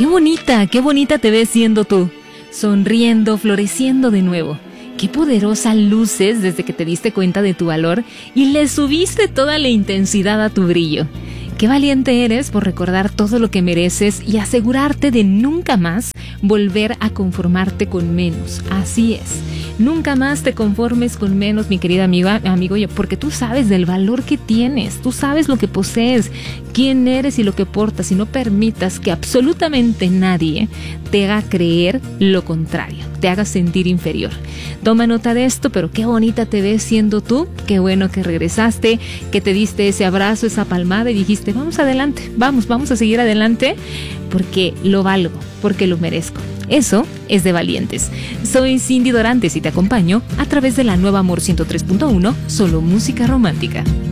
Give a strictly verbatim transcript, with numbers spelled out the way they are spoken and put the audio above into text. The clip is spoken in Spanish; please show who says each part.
Speaker 1: Qué bonita, qué bonita te ves siendo tú, sonriendo, floreciendo de nuevo. Qué poderosa luces desde que te diste cuenta de tu valor y le subiste toda la intensidad a tu brillo. Qué valiente eres por recordar todo lo que mereces y asegurarte de nunca más volver a conformarte con menos. Así es. Nunca más te conformes con menos, mi querida amiga, amigo, porque tú sabes del valor que tienes, tú sabes lo que posees, quién eres y lo que portas, y no permitas que absolutamente nadie te haga creer lo contrario, te haga sentir inferior. Toma nota de esto, pero qué bonita te ves siendo tú, qué bueno que regresaste, que te diste ese abrazo, esa palmada y dijiste, vamos adelante, vamos, vamos a seguir adelante, porque lo valgo, porque lo merezco. Eso es de valientes. Soy Cindy Dorantes y te acompaño a través de la nueva Amor ciento tres punto uno, solo música romántica.